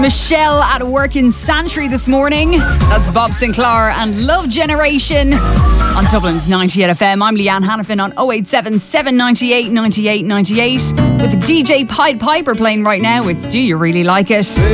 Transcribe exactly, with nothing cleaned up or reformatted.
Michelle at work in Santry this morning. That's Bob Sinclair and Love Generation on Dublin's ninety-eight F M. I'm Leanne Hannafin on oh eight seven, seven nine eight, nine eight nine eight with D J Pied Piper playing right now. It's Do You Really Like It?